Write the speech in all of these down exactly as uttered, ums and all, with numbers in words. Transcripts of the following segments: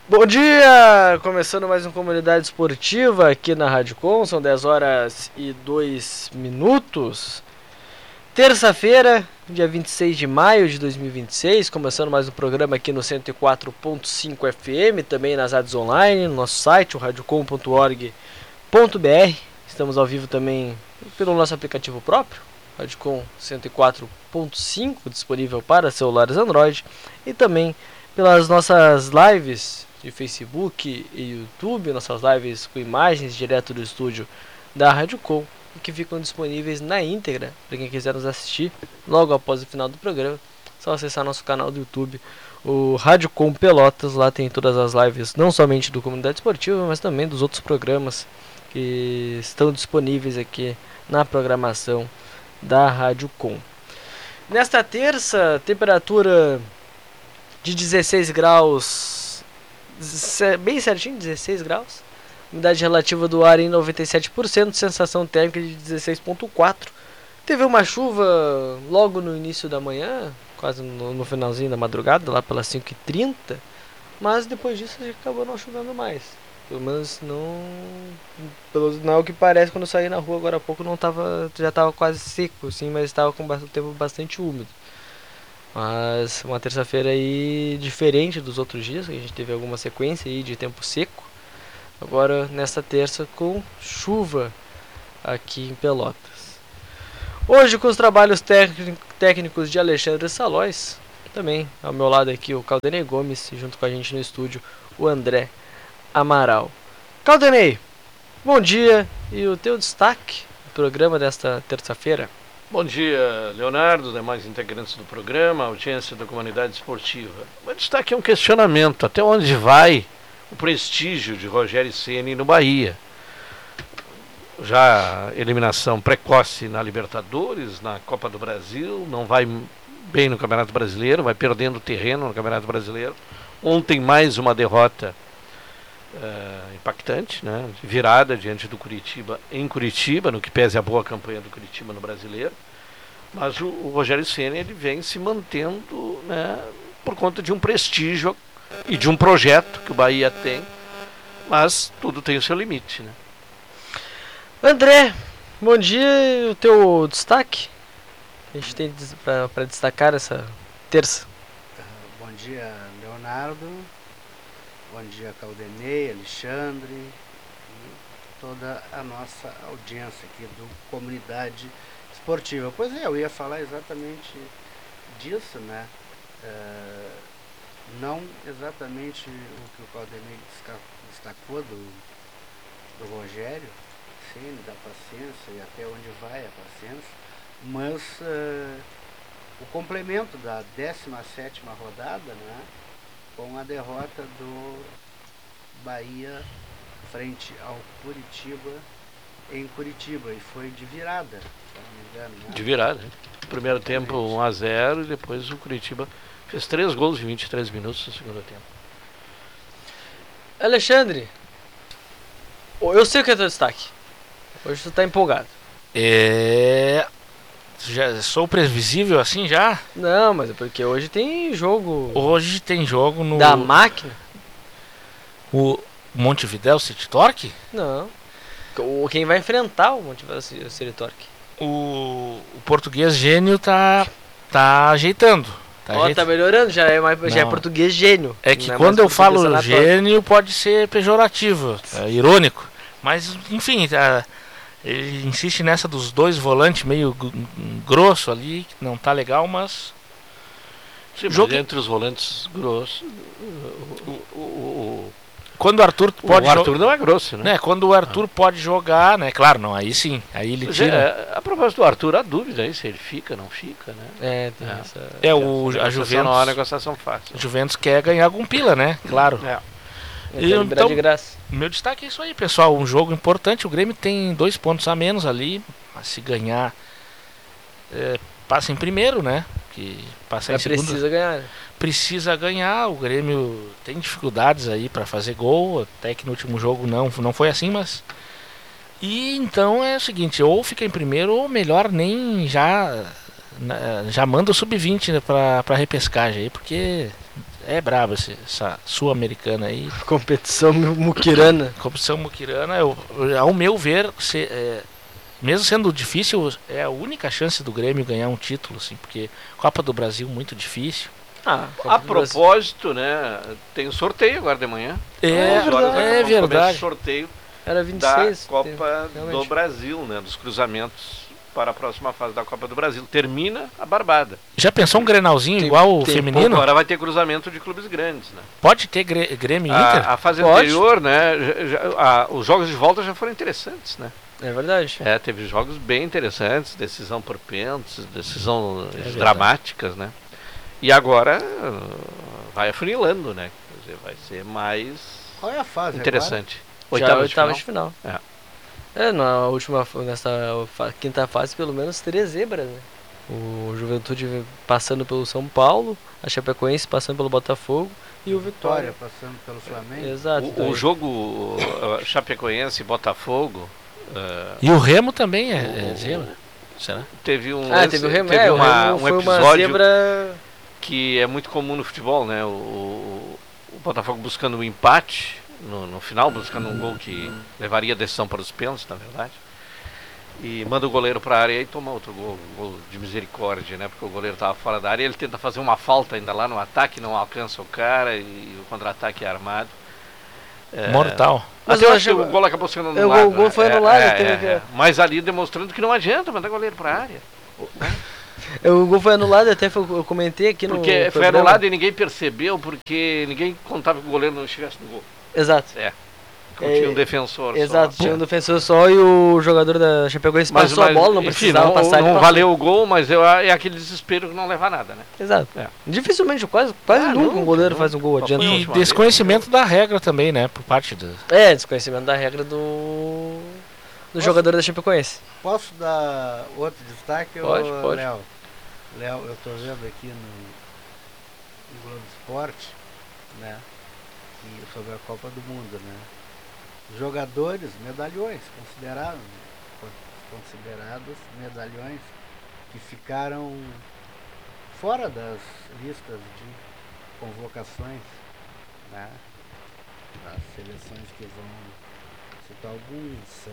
Bom dia! Começando mais uma Comunidade Esportiva aqui na Rádio Com, são dez horas e dois minutos. Terça-feira, dia vinte e seis de maio de dois mil e vinte e seis, começando mais um programa aqui no cento e quatro ponto cinco F M, também nas rádios online, no nosso site, o radiocom ponto org ponto b r. Estamos ao vivo também pelo nosso aplicativo próprio, Radiocom cento e quatro ponto cinco, disponível para celulares Android, e também pelas nossas lives de Facebook e YouTube, nossas lives com imagens direto do estúdio da Rádio Com, que ficam disponíveis na íntegra para quem quiser nos assistir logo após o final do programa. É só acessar nosso canal do YouTube, o Rádio Com Pelotas. Lá tem todas as lives, não somente do Comunidade Esportiva, mas também dos outros programas que estão disponíveis aqui na programação da Rádio Com. Nesta terça, temperatura de dezesseis graus, bem certinho, dezesseis graus. Umidade relativa do ar em noventa e sete por cento, sensação térmica de dezesseis vírgula quatro. Teve uma chuva logo no início da manhã, quase no, no finalzinho da madrugada, lá pelas cinco e trinta, mas depois disso já acabou não chovendo mais. Pelo menos não, pelo não é o que parece. Quando eu saí na rua agora há pouco, não tava, já estava quase seco, sim, mas estava com o tempo bastante úmido. Mas uma terça-feira aí diferente dos outros dias, que a gente teve alguma sequência aí de tempo seco. Agora nesta terça com chuva aqui em Pelotas. Hoje com os trabalhos técnicos de Alexandre Salóis. Também ao meu lado aqui o Caldenei Gomes, junto com a gente no estúdio o André Amaral. Caldenei, bom dia e o teu destaque do programa desta terça-feira. Bom dia, Leonardo, demais integrantes do programa, audiência da Comunidade Esportiva. O destaque é um questionamento: até onde vai o prestígio de Rogério Ceni no Bahia? Já eliminação precoce na Libertadores, na Copa do Brasil, não vai bem no Campeonato Brasileiro, vai perdendo terreno no Campeonato Brasileiro. Ontem mais uma derrota uh, impactante, né? Virada diante do Curitiba em Curitiba, no que pese a boa campanha do Curitiba no Brasileiro. Mas o, o Rogério Ceni ele vem se mantendo, né, por conta de um prestígio e de um projeto que o Bahia tem, mas tudo tem o seu limite, né? André, bom dia, o teu destaque? A gente tem para destacar essa terça. Uh, bom dia, Leonardo. Bom dia, Caldenei, Alexandre e toda a nossa audiência aqui do Comunidade Esportiva. Pois é, eu ia falar exatamente disso, né? Uh, não exatamente o que o Caldenei destacou do, do Rogério Ceni, da paciência e até onde vai a paciência, mas uh, o complemento da décima sétima rodada, né, com a derrota do Bahia frente ao Curitiba em Curitiba, e foi de virada, se não me engano, né? De virada, né? Primeiro tempo um a zero e depois o Curitiba fez três gols em vinte e três minutos no segundo tempo. Alexandre, eu sei o que é teu destaque. Hoje tu tá empolgado. É... Já sou previsível assim já? Não, mas é porque hoje tem jogo. Hoje tem jogo no... Da máquina? O Montevidéu City Torque? Não. O, quem vai enfrentar o Montevidéu City Torque? O, o português gênio tá, tá ajeitando. Tá, Ó, tá melhorando, já é, mais, já é português gênio. É que quando eu falo gênio pode ser pejorativo, é irônico. Mas, enfim, tá, ele insiste nessa dos dois volantes meio grosso ali, que não tá legal, mas... Sim, jogo entre os volantes grossos... O, o, o, quando o Arthur pode o Arthur não é grosso, né? né? Quando o Arthur ah. pode jogar, né? Claro, não, aí sim, aí ele tira. É, a propósito do Arthur, há dúvida aí se ele fica, não fica, né? É, tem é. essa... É, o, essa a Juventus... Não é uma negociação fácil. A Juventus quer ganhar algum pila, né? Claro. É. E, então, de graça. Meu destaque é isso aí, pessoal. Um jogo importante. O Grêmio tem dois pontos a menos ali. Mas se ganhar, é, passa em primeiro, né? Que passa em segundo. Precisa ganhar. Precisa ganhar. O Grêmio tem dificuldades aí para fazer gol. Até que no último jogo não, não foi assim, mas... E então é o seguinte, ou fica em primeiro, ou melhor nem já... Já manda o sub vinte, né, pra, pra repescagem aí, porque é braba esse, essa sul-americana aí. Competição muquirana. Competição muquirana, eu, ao meu ver, se, é, mesmo sendo difícil, é a única chance do Grêmio ganhar um título, assim, porque Copa do Brasil muito difícil. Ah, a propósito, né, tem o sorteio agora de manhã. É, é verdade. É verdade. Sorteio Era vinte e seis, da Copa tem, do Brasil, né, dos cruzamentos para a próxima fase da Copa do Brasil. Termina a barbada. Já pensou um Grenalzinho tem, igual o tem, feminino? Agora vai ter cruzamento de clubes grandes, né? Pode ter Grêmio e Inter? A, a fase Pode. anterior, né, já, já, a, os jogos de volta já foram interessantes, né? É verdade. É, teve jogos bem interessantes, decisão por pênaltis, decisão é dramáticas, né? E agora vai afunilando, né? Quer dizer, vai ser mais Qual é a fase interessante. Oitava, Oitava de final. De final. É. é, na última, nessa quinta fase, pelo menos três zebras, né? O Juventude passando pelo São Paulo, a Chapecoense passando pelo Botafogo e o Vitória, Vitória passando pelo Flamengo. Exato. O, o jogo uh, Chapecoense e Botafogo. Uh, e o Remo também é, é zebra? Será? Teve um, ah, lance, teve o Remo, teve é, uma, o Remo um foi episódio uma zebra que é muito comum no futebol, né? O, o, o Botafogo buscando um empate no, no final, buscando um gol que levaria a decisão para os pênaltis, na verdade. E manda o goleiro para a área e toma outro gol, um gol de misericórdia, né? Porque o goleiro estava fora da área, ele tenta fazer uma falta ainda lá no ataque, não alcança o cara e o contra-ataque é armado. É... Mortal. Mas eu acho que o gol acabou sendo anulado. O gol foi anulado. É, teve é, que... é. Mas ali demonstrando que não adianta mandar goleiro para a área. O gol foi anulado, até eu comentei aqui no Porque foi programa. anulado e ninguém percebeu, porque ninguém contava que o goleiro não estivesse no gol. Exato. É. Como tinha um defensor Exato, só. tinha um defensor só e o jogador da Chapecoense passou mas, a bola, não enfim, precisava não, passar. Não valeu o gol, mas eu, é aquele desespero que não leva a nada, né? Exato. É. Dificilmente, quase, quase Ah, nunca não, um goleiro não. faz um gol adiante. E desconhecimento da regra também, né? Por parte do... É, desconhecimento da regra do, do Posso? jogador da Chapecoense. Posso dar outro destaque, Pode, ô, pode. Léo? Léo, eu tô vendo aqui no, no Globo Esporte, né? E sobre a Copa do Mundo, né? Jogadores, medalhões, considerados, considerados medalhões que ficaram fora das listas de convocações, né? Das seleções que vão citar alguns,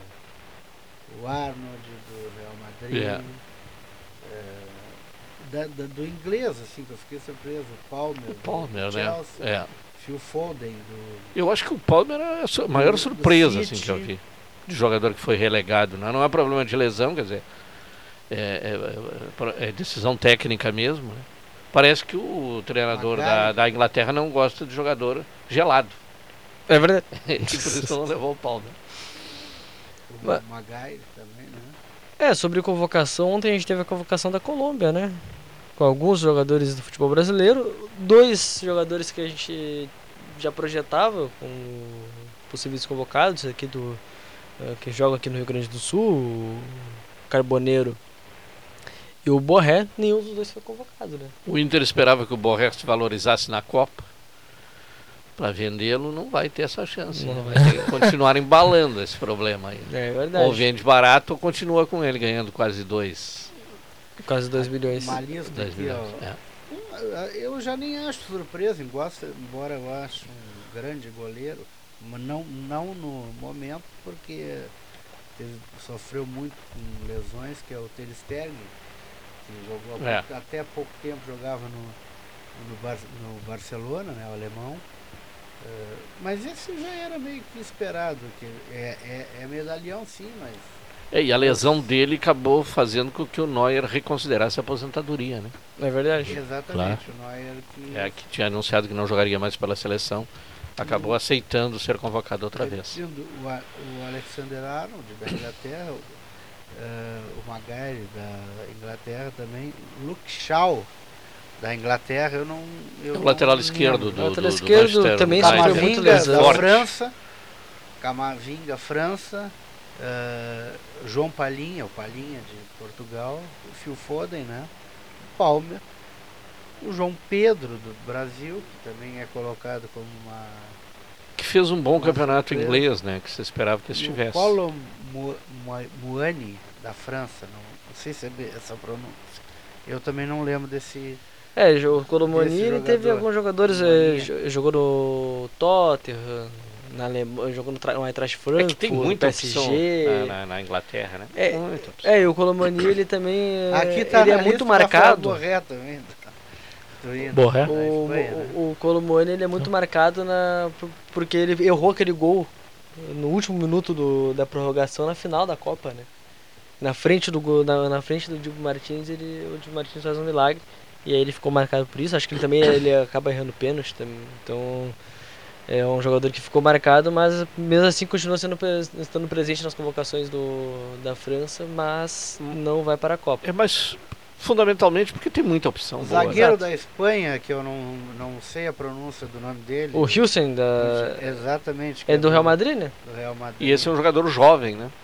uh, o Arnold do Real Madrid, Yeah. uh, da, da, do inglês, assim, que eu fiquei surpreso, o Palmer, O Palmer, do né? Chelsea, É. Phil Foden do... Eu acho que o Palmer é a maior do surpresa City. assim, que eu vi. De jogador que foi relegado. Né? Não é problema de lesão, quer dizer, é, é, é decisão técnica mesmo. Né? Parece que o treinador da, da Inglaterra não gosta de jogador gelado. É verdade. E por isso não levou o Palmer. O Mas- Maguire também, né? É, sobre convocação, ontem a gente teve a convocação da Colômbia, né? Com alguns jogadores do futebol brasileiro, dois jogadores que a gente já projetava com possíveis convocados aqui do eh, que jogam aqui no Rio Grande do Sul, o Carboneiro e o Borré, nenhum dos dois foi convocado, né? O Inter esperava que o Borré se valorizasse na Copa. Para vendê-lo, não vai ter essa chance. Não Né? vai. Vai ter que continuar embalando esse problema aí. É verdade. Ou vende barato ou continua com ele ganhando quase dois. Quase dois bilhões. Uma lista dois aqui, milhões. ó. É. Eu já nem acho surpresa, gosto- embora eu ache um grande goleiro, mas não, não no momento, porque ele sofreu muito com lesões, que é o Ter Stegen, que jogou há É. pouco- até há pouco tempo jogava no, no, Bar- no Barcelona, né, o alemão. Eh, mas esse já era meio que esperado, que é, é, é medalhão sim, mas É, e a lesão dele acabou fazendo com que o Neuer reconsiderasse a aposentadoria, né? É verdade. exatamente o Neuer que... É, que tinha anunciado que não jogaria mais pela seleção, acabou aceitando ser convocado outra vez. Repetindo, O, A- o Alexander Arnold da Inglaterra, o, eh, o Maguire da Inglaterra também, Luke Shaw da Inglaterra, eu não. Eu O não lateral me esquerdo lembro. do, O do, lateral do esquerdo Manchester também United. sofreu muito Camavinga lesão. da Forte. França, Camavinga, França, eh, João Palhinha, o Palhinha de Portugal, o Phil Foden, né? O Palmer, o João Pedro do Brasil, que também é colocado como uma. Que fez um bom Uma campeonato surpresa. inglês, né? Que se esperava que estivesse. O Paulo Mu- Mu- Muani, da França, não, não sei se é be- essa pronúncia. Eu também não lembro desse, É, o Colomoni Esse ele teve jogador. alguns jogadores, Colomani. eh, jo- jogou no Tottenham, na Alemanha, jogou no, Tra- no Eintracht É Frankfurt, que tem no muita P S G. opção é, na, na Inglaterra, né? É, Muita opção. É, e o Colomani ele também eh, Aqui tá ele na é muito lista marcado. o Rafael Borré também. Do Inter, Borré? da O, Espanha, né? o, o Colomani ele é muito marcado na, por- porque ele errou aquele gol no último minuto do, da prorrogação na final da Copa, né? Na frente do gol, na, na frente do Dibu Martins, ele, o Dibu Martins faz um milagre e aí ele ficou marcado por isso. Acho que ele também ele acaba errando pênalti também. Então é um jogador que ficou marcado, mas mesmo assim continua sendo pre- estando presente nas convocações do, da França, mas não vai para a Copa. É, mas fundamentalmente porque tem muita opção O boa. zagueiro exato. da Espanha, que eu não, não sei a pronúncia do nome dele. O Hilsen da Exatamente. que é do Real Madrid, né? Do Real Madrid. E esse é um jogador jovem, né?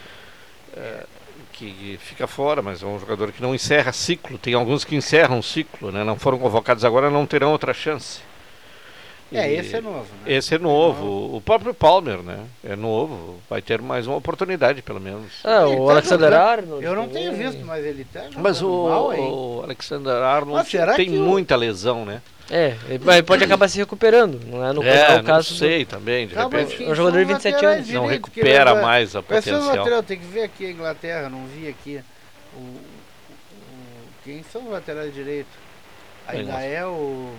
É, que fica fora, mas é um jogador que não encerra ciclo. Tem alguns que encerram ciclo, né? Não foram convocados agora, não terão outra chance. É, E esse é novo, né? Esse é novo. O próprio Palmer, né? É novo. Vai ter mais uma oportunidade, pelo menos. Ah, Ele o tá Alexander jogando. Arnold. Eu não também. tenho visto, mas ele tá jogando Mas o, mal, hein? o Alexander Arnold Mas será tem que o- muita lesão, né? É, ele vai- pode acabar se recuperando, não é no é, é o não caso do- sei também, de Tá, mas repente quem é um jogador são de vinte e sete laterais anos, não direito que recupera ele vai- mais a Vai ser o potencial. lateral, tem que ver aqui a Inglaterra, não vi aqui. O, o- quem são os laterais direito? Ainda Tem, é o,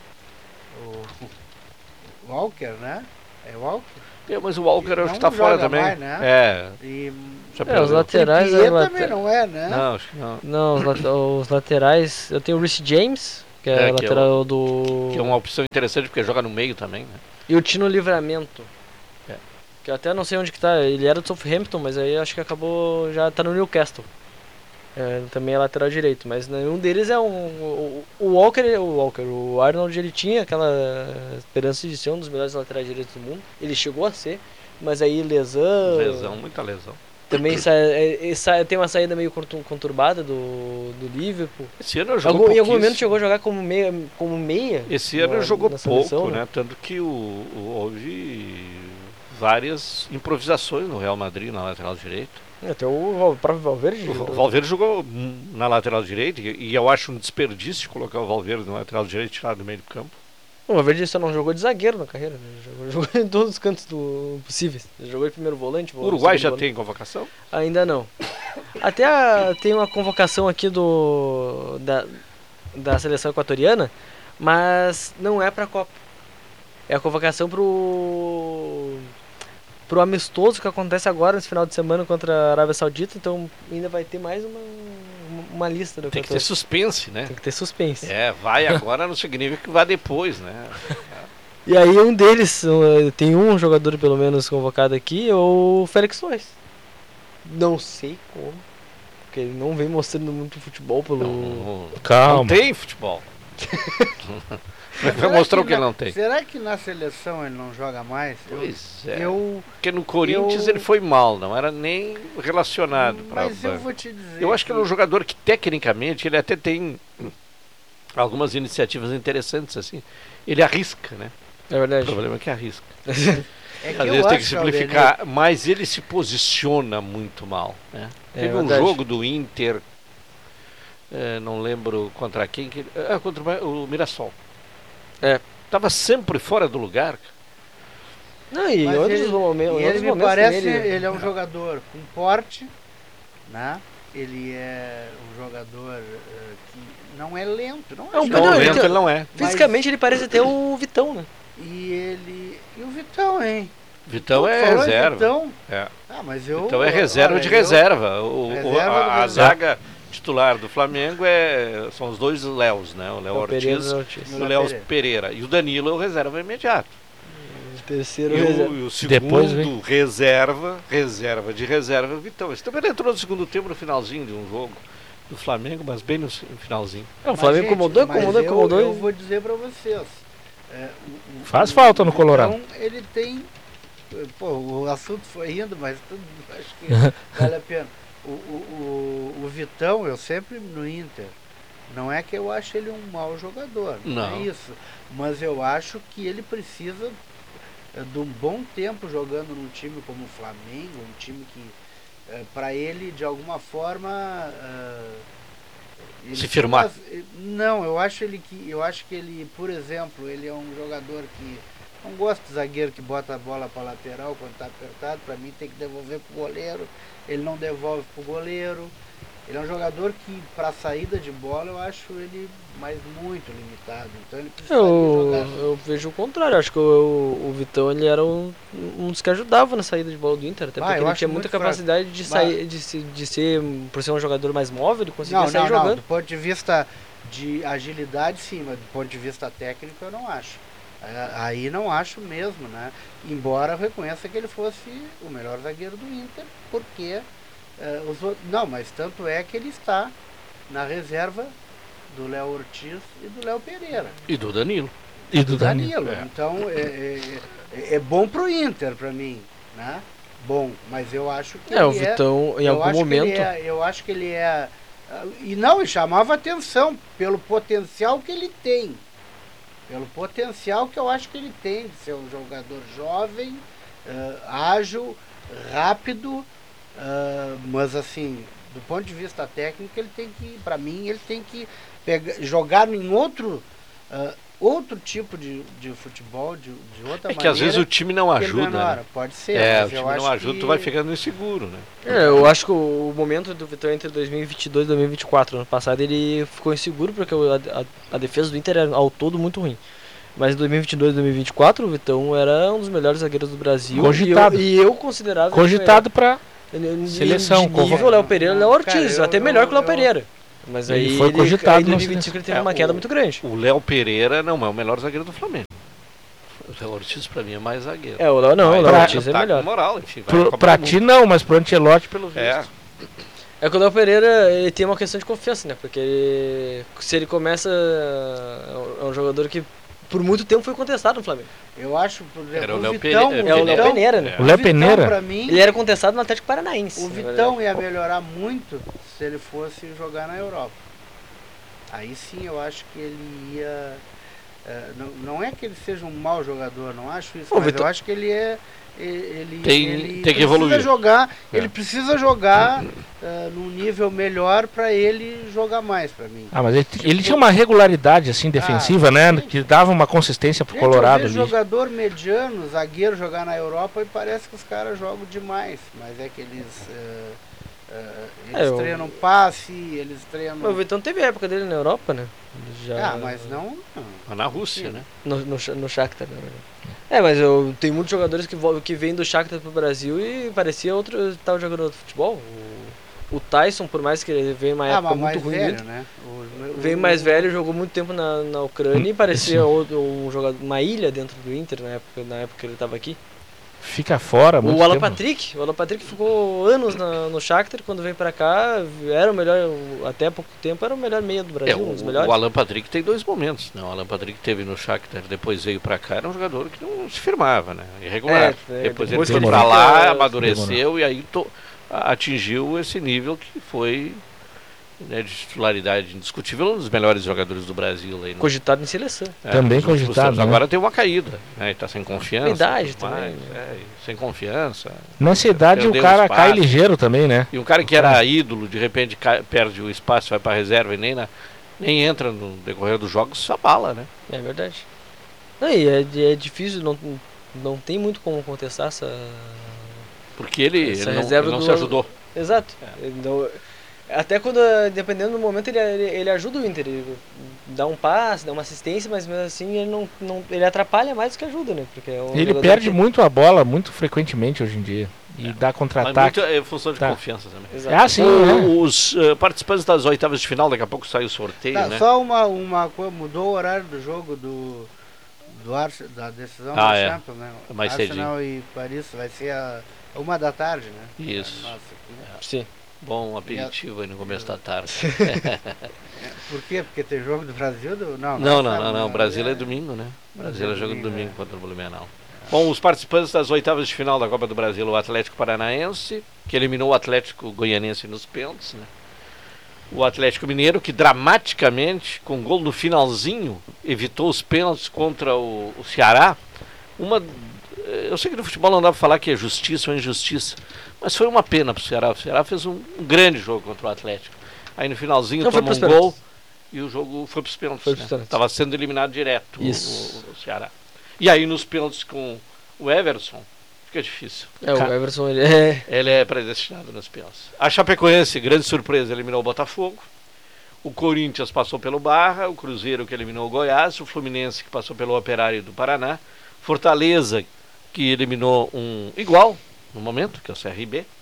o Walker, né? É Walker? É, mas o Walker acho Não que tá fora joga também. mais, né? É, E já É, os perdeu. laterais. Trippier a late- também não é, né? Não, acho que não. Não, os, late- os laterais. Eu tenho o Reece James, que é, É, que é lateral do. Que é uma opção interessante porque joga no meio também, né? E o Tino Livramento. É. Que eu até não sei onde que tá. Ele era do Southampton, mas aí acho que acabou. Já tá no Newcastle. É, também é lateral direito, mas nenhum deles é um. O, o Walker, o Walker, o Arnold ele tinha aquela esperança de ser um dos melhores laterais direitos do mundo. Ele chegou a ser, mas aí lesão. Lesão, muita lesão. Também sa- é- é- sa- tem uma saída meio contur- conturbada do, do Liverpool. Esse ano jogou Algum, em algum pouquíssimo. momento chegou a jogar como meia. Como meia Esse ano na- jogou na pouco, seleção, né? Tanto que o, o- houve várias improvisações no Real Madrid na lateral direita. Até o Val- próprio Valverde. O Val- Valverde jogou hum, na lateral direita e, e eu acho um desperdício colocar o Valverde na lateral direita e tirar do meio do campo. O Valverde só não jogou de zagueiro na carreira, né? Jogou, jogou em todos os cantos do, possíveis. Ele jogou de primeiro volante. O volante, Uruguai segundo já volante. tem convocação? Ainda não. Até a- tem uma convocação aqui do da, da seleção equatoriana, mas não é pra Copa. É a convocação pro pro amistoso que acontece agora nesse final de semana contra a Arábia Saudita, então ainda vai ter mais uma, uma, uma lista do Tem que ter Equador. suspense, né? Tem que ter suspense. É, vai agora não significa que vá depois, né? E aí um deles, um, tem um jogador pelo menos convocado aqui, é o Félix Torres. Não sei como, porque ele não vem mostrando muito futebol pelo... Não, não- Calma. não tem futebol. Vai Será mostrar o que que ele na- não tem. Será que na seleção ele não joga mais? Eu- Pois é. Eu, Porque no Corinthians eu- ele foi mal, não era nem relacionado para mas eu vou te dizer. Eu acho que ele é um jogador que tecnicamente ele até tem algumas iniciativas interessantes assim. Ele arrisca, né? É O verdade. problema é que arrisca. É que Às eu vezes tem que acho, simplificar, mas ele se posiciona muito mal, né? É Teve um verdade. jogo do Inter, eh, não lembro contra quem, que, ah, contra o Mirassol. É. Tava sempre fora do lugar. Não, e em Mas outros ele- momentos, E em ele outros me momentos parece, também ele- ele é um jogador com porte, né? Ele é um jogador eh, que não é lento, não é, É um lento. Não, Não, ele lento tem- ele não é. Fisicamente ele parece até o Vitão, né? E ele. E o Vitão, hein? Vitão Tu é falou em reserva. Vitão? É. Ah, mas eu. Então é reserva olha, de eu- reserva. O, o- Reserva a, do a reserva. zaga titular do Flamengo é, são os dois Léos, né? O Léo O Pereira Ortiz e o Ortiz. e o Léo Léo Pereira. Pereira. E o Danilo é o reserva imediato. O terceiro E reserva. o, e o Depois segundo reserva, reserva de reserva, é o Vitão. Esse também ele entrou no segundo tempo, no finalzinho de um jogo do Flamengo, mas bem no fi- no finalzinho. É, o Mas, Flamengo gente, incomodou, mas incomodou, eu- incomodou. Eu e- vou dizer pra vocês. é, o- o- Faz o- falta no o Colorado. Vitão, ele tem. Pô, o assunto foi indo, mas tudo acho que vale a pena. O, o, o, o Vitão, eu sempre no Inter. Não é que eu acho ele um mau jogador, não, Não. é isso. Mas eu acho que ele precisa é, de um bom tempo jogando num time como o Flamengo, um time que, é, para ele, de alguma forma, é, Ele se firmar. faz, não, eu acho ele que eu acho que ele, por exemplo, ele é um jogador que não gosta de zagueiro que bota a bola para lateral quando está apertado. Para mim tem que devolver pro goleiro. Ele não devolve pro goleiro. Ele é um jogador que, para saída de bola, eu acho ele mais muito limitado. Então ele precisa Eu, jogar. eu vejo o contrário. Acho que o, o Vitão ele era um, um dos que ajudava na saída de bola do Inter. Até Ah, porque eu ele acho tinha muita muito capacidade de fraco. sair, de, se- de ser, por ser um jogador mais móvel, ele conseguia Não, sair não, não. jogando. Do ponto de vista de agilidade, sim, mas do ponto de vista técnico, eu não acho. É, Aí não acho mesmo, né? Embora eu reconheça que ele fosse o melhor zagueiro do Inter, porque é, os outros. Não, mas tanto é que ele está na reserva do Léo Ortiz e do Léo Pereira. E do Danilo. E do Danilo. Danilo. Então é, é, é- é bom pro Inter, pra mim, né? Bom, mas eu acho que É, o ele Vitão, em eu algum acho que momento. ele é- eu acho que ele é. ah, E não, e chamava atenção pelo potencial que ele tem. Pelo potencial que eu acho que ele tem de ser um jogador jovem, ah, ágil, rápido, ah, mas assim, do ponto de vista técnico, ele tem que, para mim, ele tem que pegar, jogar em outro, ah, outro tipo de, de futebol, de, de outra É maneira. que às vezes o time não que ele ajuda, menor. né? Pode ser, É, o mas time eu não acho ajuda, que... tu vai ficando inseguro, né? É, eu acho que o, o momento do Vitão entre dois mil e vinte e dois e dois mil e vinte e quatro, ano passado, ele ficou inseguro porque o- a, a- a defesa do Inter era ao todo muito ruim. Mas em dois mil e vinte e dois e dois mil e vinte e quatro, o Vitão era um dos melhores zagueiros do Brasil. Cogitado. E eu, e eu considerava. que Cogitado pra. ele- ele- Seleção, de nível convoca- Léo Pereira e Léo Ortiz, Cara, eu- até eu- melhor que o Léo eu- Pereira. Mas Ele aí foi ele, cogitado aí em no dois mil e vinte e cinco ele teve É, uma queda o- muito grande. O Léo Pereira não é o melhor zagueiro do Flamengo. O Léo Ortiz pra mim é mais zagueiro. É, o Léo não, o Mas Léo pra- Ortiz é tá com melhor. moral, enfim, vai Pro, Copa pra do Mundo. ti não, mas pro Ancelotti, pelo visto. É, É que o Léo Pereira ele tem uma questão de confiança, né? Porque ele- se ele começa. É um jogador que por muito tempo foi contestado no Flamengo. Eu acho, por exemplo, Era o o Léo Vitão, Pere- É o Léo Vitão- Pereira, né? O Léo Vitão, Pereira? pra mim, Ele era contestado no Atlético Paranaense. o na Vitão verdade. ia melhorar muito se ele fosse jogar na Europa. Aí sim eu acho que ele ia. eh, não, não é que ele seja um mau jogador, não acho isso, O mas Vitão- eu acho que ele é. Ele, Tem- ele tem que precisa evoluir. jogar, É. ele precisa jogar eh, num nível melhor pra ele jogar mais pra mim. Ah, mas ele, ele tinha uma regularidade assim defensiva, Ah, né? sim. Que dava uma consistência pro Gente, Colorado eu vejo ali. jogador mediano, zagueiro jogar na Europa e parece que os caras jogam demais, mas é que eles eh, eh, eles É, eu- treinam passe, eles treinam. Mas o Vitão teve a época dele na Europa, né? Ele Já... Ah, mas não. não. mas na Rússia, né? No, no, Sha- no Shakhtar, na verdade. É, mas eu tenho muitos jogadores que, vo- que vêm do Shakhtar pro Brasil e parecia outro tal jogador de futebol. O, o Tyson, por mais que ele veio uma Ah, época mas muito mais ruim velho, dele, né? O- o- veio mais velho, jogou muito tempo na, na Ucrânia e parecia outro, um jogador, uma ilha dentro do Inter na época, na época que ele estava aqui. Fica fora, muito O Alan tempo. Patrick, o Alan Patrick ficou anos na- no Shakhtar, quando veio pra cá, era o melhor, até há pouco tempo, era o melhor meia do Brasil, É, um dos o, melhores. o Alan Patrick tem dois momentos, né? O Alan Patrick teve no Shakhtar, depois veio pra cá, era um jogador que não se firmava, né? Irregular. É, é, depois, depois ele que foi ele pra lá, fica- amadureceu e aí to- a- atingiu esse nível que foi, né, de titularidade indiscutível, um dos melhores jogadores do Brasil aí. No, Cogitado em seleção. é, Também nos últimos cogitado, tempos. né? Agora tem uma caída, né? Ele tá sem confiança. A idade tudo também, mais, né? é, e sem confiança. Nessa idade o Perdeu cara espaço. cai ligeiro também, né? E um cara que era ídolo, de repente cai- perde o espaço, vai pra reserva e nem, na, nem entra no decorrer dos jogos, só bala, né? É verdade. Não, e é, é difícil, não, não tem muito como contestar essa. Porque ele, Essa ele não, reserva ele não do- se ajudou. Exato. Ele não- até quando, dependendo do momento, ele, ele, ele ajuda o Inter. Ele dá um passe, dá uma assistência, mas mesmo assim ele não, não ele atrapalha mais do que ajuda, né? Porque é um Ele jogador perde que- muito a bola, muito frequentemente hoje em dia. E dá Mas contra-ataque. muito é função de Tá. confiança também. Exato. É assim, O- né? Os eh, participantes das oitavas de final, daqui a pouco sai o sorteio, Tá, né? só uma, uma coisa, mudou o horário do jogo do, do Arsenal, da decisão Ah, da é. Champions, né? É mais Arsenal e Paris vai ser a uma da tarde, né? Isso. Nossa, aqui. Sim. Bom aperitivo aí no começo da tarde. Por quê? Porque tem jogo do Brasil? Do... Não, Não, é não, sábado, não, não. né? Brasil é domingo, né? Brasil é jogo de domingo, domingo é. contra o Blumenau. Bom, os participantes das oitavas de final da Copa do Brasil, o Atlético Paranaense, que eliminou o Atlético Goianiense nos pênaltis, né? O Atlético Mineiro, que dramaticamente, com gol no finalzinho, evitou os pênaltis contra o, o Ceará. Uma, eu sei que no futebol não dá para falar que é justiça ou injustiça, mas foi uma pena para o Ceará. O Ceará fez um, um grande jogo contra o Atlético. Aí no finalzinho Não, foi toma um pros gol pênaltis. e o jogo foi para os pênaltis. Foi pros pênaltis. Estava sendo eliminado direto o, Isso. o, o Ceará. E aí nos pênaltis com o Everson, fica difícil. É, o Everson, ele é... Ele é predestinado nos pênaltis. A Chapecoense, grande surpresa, eliminou o Botafogo. O Corinthians passou pelo Barra, o Cruzeiro que eliminou o Goiás, o Fluminense que passou pelo Operário do Paraná, Fortaleza que eliminou um igual no momento, que é o C R B.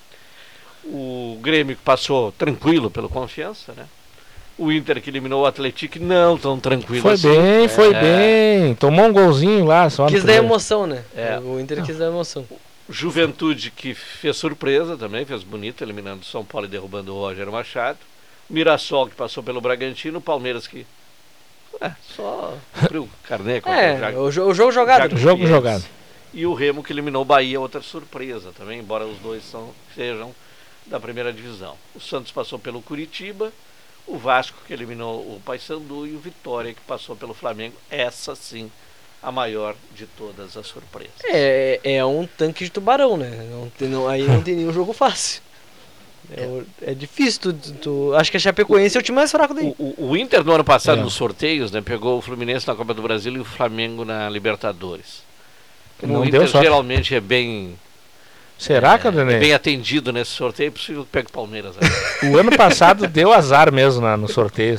O Grêmio que passou tranquilo pelo Confiança, né? O Inter que eliminou o Atlético não tão tranquilo Foi assim. bem, foi É. bem. Tomou um golzinho lá só. no Quis dar primeiro. emoção, né? É. O Inter quis dar emoção. Juventude que fez surpresa também, fez bonito, eliminando o São Paulo e derrubando o Roger Machado. Mirassol que passou pelo Bragantino, Palmeiras que é, só cumpriu o carnê contra o É, Jag- o, jo- o jogo jogado. Jaguariense. Jogo jogado. E o Remo que eliminou o Bahia, outra surpresa também, embora os dois são, sejam da primeira divisão. O Santos passou pelo Curitiba, o Vasco que eliminou o Paysandu e o Vitória que passou pelo Flamengo. Essa sim, a maior de todas as surpresas. É, é um tanque de tubarão, né? Não tem, não, aí não tem nenhum jogo fácil. É, o- é difícil. Tu, tu- tu- acho que a Chapecoense é o time mais fraco daí. O, o, o Inter no ano passado, É. nos sorteios, né, pegou o Fluminense na Copa do Brasil e o Flamengo na Libertadores. Como Não o deu Inter sorte. geralmente é bem, Será, é, Caldenei? é bem atendido nesse sorteio, é possível que pegue o Palmeiras. Né? O ano passado deu azar mesmo na, no sorteio.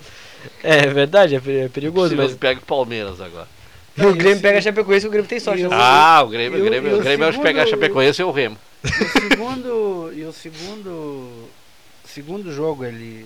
É verdade, é pe- é É perigoso, possível mas que pegue o Palmeiras agora. o Grêmio pega a Chapecoense e o Grêmio tem sorte. E o- né? Ah, o Grêmio, e o o- Grêmio, e o o Grêmio acho que pega a segundo- Chapecoense e o Remo. E o segundo, e o segundo, segundo jogo ele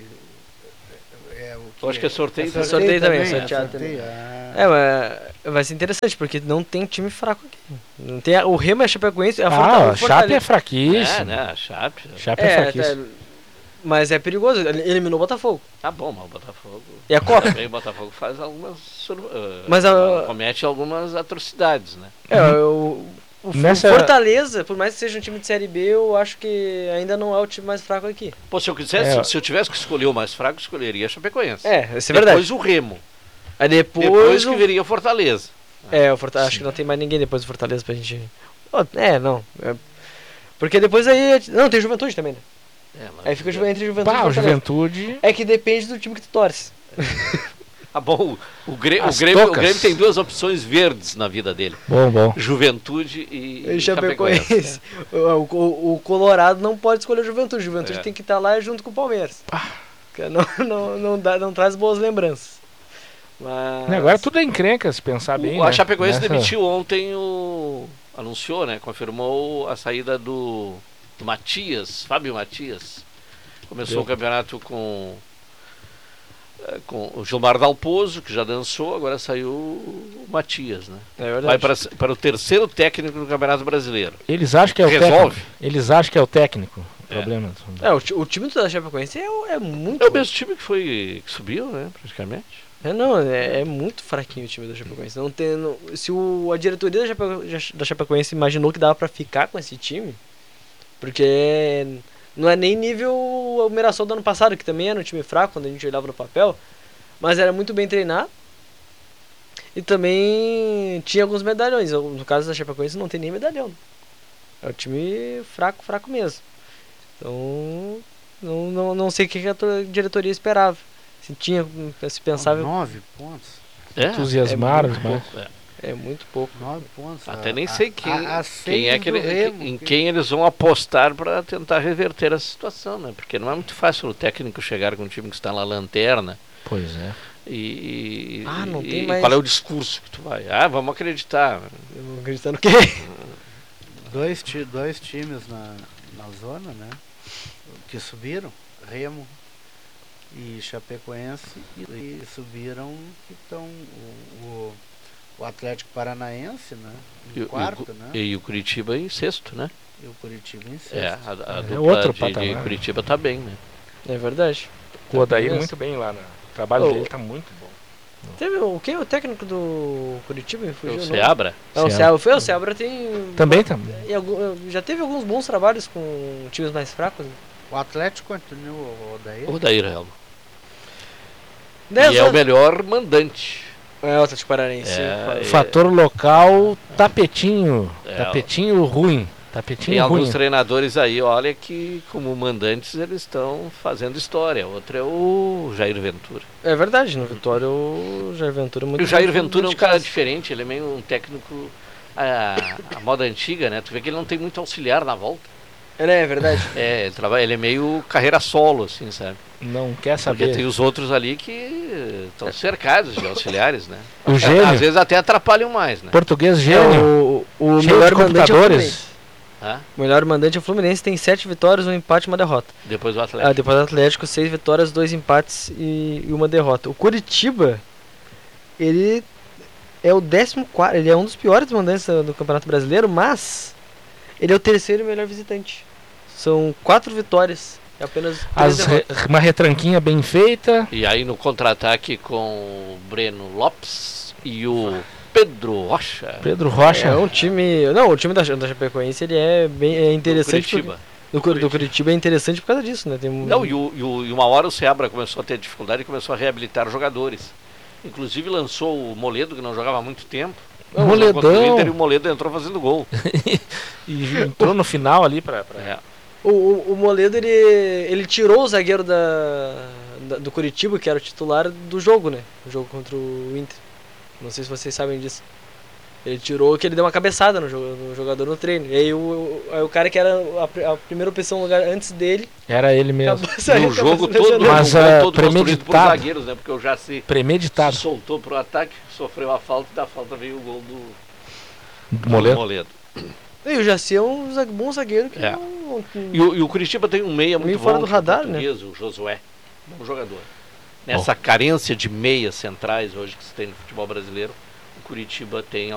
é o Eu acho que é sorteio. É sorteio também, é é sorteado sorteio, também. ah. É, mas vai ser interessante, porque não tem time fraco aqui. Não tem a- o Remo é a Chapecoense, a Forta- Ah, o a Chape é Fortaleza- fraquíssimo. É, né? A Chape. Chape é, É, fraquíssimo. tá, mas é perigoso, ele eliminou o Botafogo. Tá bom, mas o Botafogo. E a Copa? Também o Botafogo faz algumas. sur- uh, Mas a- comete algumas atrocidades, né? É, o, o, o Nessa- Fortaleza, por mais que seja um time de Série B, eu acho que ainda não é o time mais fraco aqui. Pô, se eu quisesse, É. se eu tivesse que escolher o mais fraco, eu escolheria a Chapecoense. É, isso é Depois verdade. o Remo. Aí depois, Depois o... que viria o Fortaleza. É, o Fortaleza, acho que não tem mais ninguém depois do Fortaleza pra gente... Ó, é, não. É... Porque depois aí... Não, tem Juventude também, né? É, mas- Aí fica ju- entre Juventude Pá, e o Fortaleza. Juventude. É que depende do time que tu torce. Ah, bom, o, o, Grê- o, As Grêmio, o tocas. Grêmio tem duas opções verdes na vida dele: Bom, bom. Juventude e, E e Chapecoense. Chapecoense. O, o, o Colorado não pode escolher o Juventude. O Juventude É. tem que estar lá junto com o Palmeiras. Porque Não, não, não, dá, não traz boas lembranças. Mas... Agora tudo é encrenca, se pensar bem. O, a né? Chapecoense Nessa- demitiu ontem o. Anunciou, né? Confirmou a saída do, do Matias, Fábio Matias. Começou Deu. o campeonato com. eh, Com o Gilmar Dalpozo, que já dançou, agora saiu o Matias, né? É verdade. Vai para, para o terceiro técnico do Campeonato Brasileiro. Eles acham que é o Resolve. técnico. Eles acham que é o técnico. O É. problema. É, o, ti- o time da Chapecoense é, o- é muito... É o mesmo time que foi que subiu, né? Praticamente. É, não, é, é muito fraquinho o time da Chapecoense. Não tem, não- se o, a diretoria da, Chape, da Chapecoense imaginou que dava pra ficar com esse time, porque não é nem nível o Mirassol do ano passado, que também era um time fraco quando a gente olhava no papel, mas era muito bem treinado e também tinha alguns medalhões. No caso da Chapecoense não tem nem medalhão. É um time fraco, fraco mesmo. Então, não, não, não sei o que que a to- diretoria esperava. Se tinha, se pensava... Nove pontos. É, Entusiasmaram é muito demais. é. É muito pouco. Nove pontos. Até A- nem a- sei quem, a- a quem é seis que do ele- Remo, em que- quem eles vão apostar para tentar reverter a situação, né? Porque não é muito fácil o técnico chegar com um time que está na lanterna Pois é. e, Ah, não e- tem e mais- qual é o discurso que tu vai? Ah, vamos acreditar. Eu acreditando que... Dois, ti- dois times na, na zona, né? Que subiram, Remo e Chapecoense, e, e subiram que estão o, o, o Atlético Paranaense, né? E, Em o- quarto, e, o- né? e o Curitiba em sexto, né? E o Curitiba em sexto. É, a, a É dupla outro de, patamar. de Curitiba tá bem, né? É verdade. O Odair mesmo. muito bem lá. Né? O trabalho Ô, dele tá muito bom. Teve o quem é o técnico do Curitiba? Me fugiu O o nome. Seabra? Não, o Seabra. Seabra. Foi o Seabra tem... Também tá. e algum- já teve alguns bons trabalhos com times mais fracos. Né? O Atlético continua o Odair. O Daíra Helma. Dez E é o anos- melhor mandante. É o Atlético Paranaense. É, Fala. é- Fator local, tapetinho. É, tapetinho ruim. Tapetinho Tem ruim. alguns treinadores aí, olha, que como mandantes eles estão fazendo história. Outro é o Jair Ventura. É verdade, no Vitória o Jair Ventura é muito E o Jair muito Ventura é um de cara casa. diferente, ele é meio um técnico a, a moda antiga, né? Tu vê que ele não tem muito auxiliar na volta. É, né, é verdade. É, ele, trabalha, ele é meio carreira solo, assim, sabe? Não quer Porque saber. tem os outros ali que estão cercados de auxiliares, né? O gênio. Às vezes até atrapalham mais, né? Português É, gênio. o, o cheio melhor de mandante é o Fluminense. computadores. Hã? O melhor mandante é o Fluminense, tem sete vitórias, um empate e uma derrota. Depois o Atlético. Ah, depois do Atlético, seis vitórias, dois empates e, e uma derrota. O Curitiba, ele é o décimo quarto, ele é um dos piores mandantes do Campeonato Brasileiro, mas ele é o terceiro melhor visitante. São quatro vitórias e apenas três As re- derrotas. uma retranquinha bem feita. E aí no contra-ataque com o Breno Lopes e o Pedro Rocha. Pedro Rocha. É um time... Não, o time da, da Chapecoense, ele é bem é interessante. Curitiba. Do, Cur- do Curitiba é interessante por causa disso, né? Tem um... Não, e, o, e, o, e uma hora o Seabra começou a ter dificuldade e começou a reabilitar jogadores. Inclusive lançou o Moledo, que não jogava há muito tempo. Não, Jogou contra o Moledão. Inter, e o Moledo entrou fazendo gol. E entrou no final ali pra. pra- É. O, o, o Moledo, ele, ele tirou o zagueiro da, da- do Curitiba, que era o titular do jogo, né? O jogo contra o Inter. Não sei se vocês sabem disso. Ele tirou que ele deu uma cabeçada no, jo- no jogador no treino. E aí o, o, aí o cara que era a, pri- a primeira opção no lugar antes dele, Era ele mesmo. acabou saindo. No jogo acabou se todo, lesionando. Mas, no gol ah, todo construído por premeditado. zagueiros, né? Porque o Jaci se Premeditado. soltou pro ataque, sofreu a falta e da falta veio o gol do, do Moledo. Moledo. E o Jaci é um zague- bom zagueiro que É. não, não- E o, e o Curitiba tem um meia muito Meio bom, fora do que é o radar, português, o Josué, bom jogador. Nessa carência de meias centrais hoje que se tem no futebol brasileiro, o Curitiba tem